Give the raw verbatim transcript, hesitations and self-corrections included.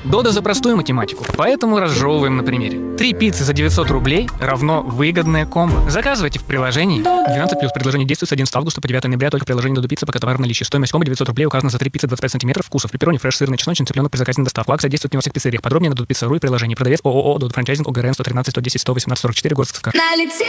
Додо за простую математику, поэтому разжевываем на примере. Три пиццы за девятьсот рублей равно выгодное комбо. Заказывайте в приложении. двенадцать плюс предложение действует с одиннадцатого августа по девятое ноября только в приложении Додо Пицца, пока товар в наличии. Стоимость комбо девятьсот рублей указана за три пиццы двадцать пять сантиметров вкусов. Пепперони, фреш, сырный, чесночный, цыпленок при заказе на доставку. Акция действует не во всех пиццериях. Подробнее на Додо Пицца точка ру и приложении. Продавец ООО Додо Франчайзинг ОГРН сто тринадцать сто десять сто восемнадцать сорок четыре, город Сыктывкар.